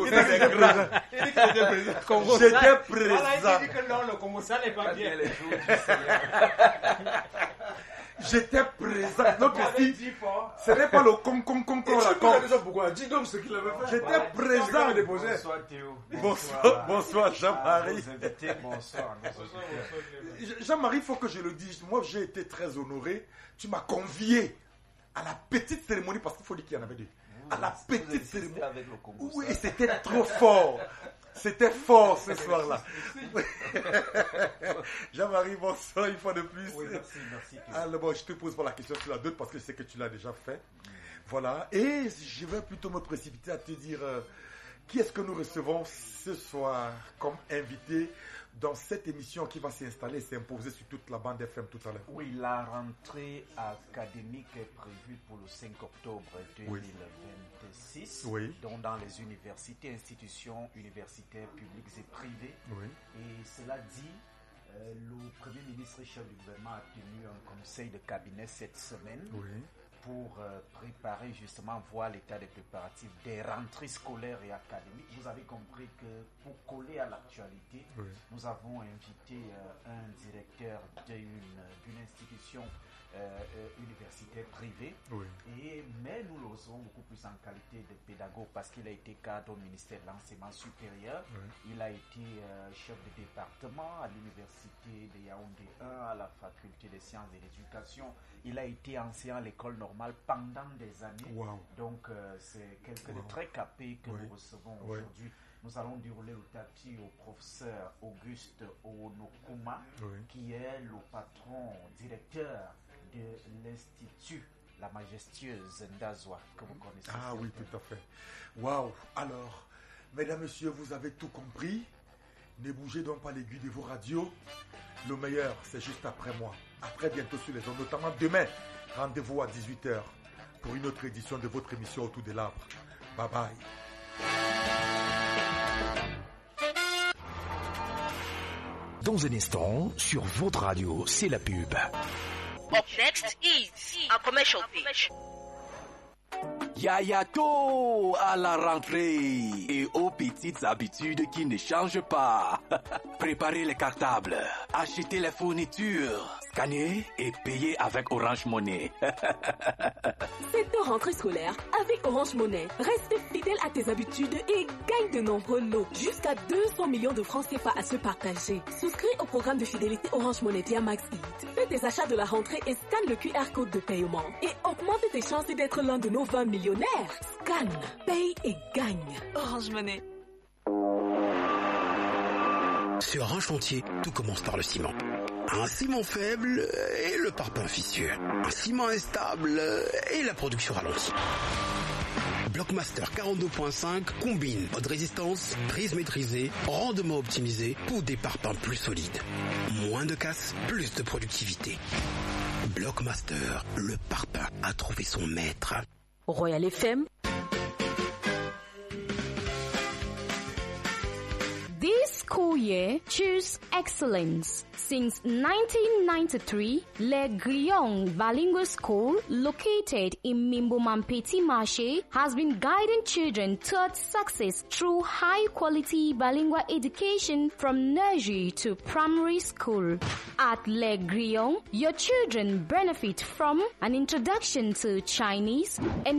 J'étais présent. Voilà, il dit que non, le commensal n'est pas bien. J'étais présent. Donc, ce n'est pas le con. Pourquoi? Dis donc ce qu'il avait fait. J'étais présent. Bonsoir Théo. Bonsoir Jean-Marie. Bonsoir. Jean-Marie, il faut que je le dise. Moi, j'ai été très honoré. Tu m'as convié à la petite cérémonie, parce qu'il faut dire qu'il y en avait deux. À la petite cérémonie. Oui, c'était trop fort. C'était fort ce soir-là. Jean-Marie, bonsoir une fois de plus. Oui, merci. Alors, bon, je te pose pas la question sur la d'autres parce que je sais que tu l'as déjà fait. Voilà. Et je vais plutôt me précipiter à te dire qui est-ce que nous recevons ce soir comme invité dans cette émission qui va s'installer et s'imposer sur toute la bande FM tout à l'heure. Oui, la rentrée académique est prévue pour le 5 octobre 2026, donc dans les universités, institutions universitaires publiques et privées. Oui. Et cela dit, le Premier ministre et chef du gouvernement a tenu un conseil de cabinet cette semaine pour préparer justement, voir l'état des préparatifs des rentrées scolaires et académiques. Vous avez compris que pour coller à l'actualité, nous avons invité un directeur d'une institution universitaire privée, mais nous le recevons beaucoup plus en qualité de pédagogue parce qu'il a été cadre au ministère de l'enseignement supérieur. Il a été chef de département à l'université de Yaoundé 1, à la faculté des sciences et l'éducation. Il a été enseignant à l'école normale pendant des années. Donc c'est quelqu'un de très capé que nous recevons aujourd'hui. Nous allons dérouler le tapis au professeur Auguste Onokuma, qui est le patron directeur de l'Institut La Majestueuse Ndazwa, que vous connaissez. Ah oui, tout à fait. Waouh! Alors, mesdames, messieurs, vous avez tout compris. Ne bougez donc pas l'aiguille de vos radios. Le meilleur, c'est juste après moi. À très bientôt sur les ondes, notamment demain. Rendez-vous à 18h pour une autre édition de votre émission Autour de l'arbre. Bye bye. Dans un instant, sur votre radio, c'est la pub. Up next is a commercial pitch. Yayato à la rentrée et aux petites habitudes qui ne changent pas. Préparez les cartables, achetez les fournitures, scannez et payez avec Orange Money. C'est ta rentrée scolaire avec Orange Money. Reste fidèle à tes habitudes et gagne de nombreux lots. Jusqu'à 200 millions de francs CFA à se partager. Souscris au programme de fidélité Orange Money via MaxEat. Fais tes achats de la rentrée et scanne le QR code de paiement. Et augmente tes chances d'être l'un de nos 20 millionnaires. Scanne, paye et gagne. Orange Money. Sur un chantier, tout commence par le ciment. Un ciment faible et le parpaing vicieux. Un ciment instable et la production ralentie. Blockmaster 42.5 combine haute résistance, prise maîtrisée, rendement optimisé pour des parpaings plus solides. Moins de casse, plus de productivité. Blockmaster, le parpaing a trouvé son maître. Royal FM. This school year, choose excellence. Since 1993, Le Griong Bilingual School, located in Mimbomampeti Marche, has been guiding children towards success through high-quality bilingual education from nursery to primary school. At Le Griong, your children benefit from an introduction to Chinese and